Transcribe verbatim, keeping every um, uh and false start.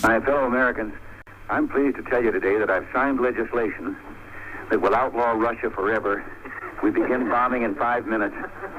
My fellow Americans, I'm pleased to tell you today that I've signed legislation that will outlaw Russia forever. We begin bombing in five minutes.